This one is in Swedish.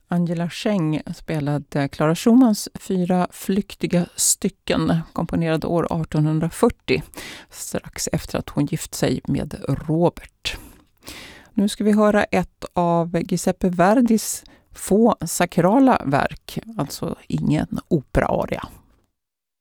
Angela Scheng spelade Clara Schumanns 4 flyktiga stycken, komponerade år 1840, strax efter att hon gift sig med Robert. Nu ska vi höra ett av Giuseppe Verdis få sakrala verk, alltså ingen operaaria.